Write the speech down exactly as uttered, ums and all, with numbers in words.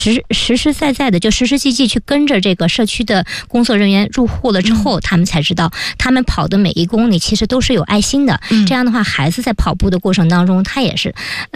实实实在在的就实实际际去跟着这个社区的工作人员入户了之后，他们才知道他们跑的每一公里其实都是有爱心的。这样的话，孩子在跑步的过程当中，他也是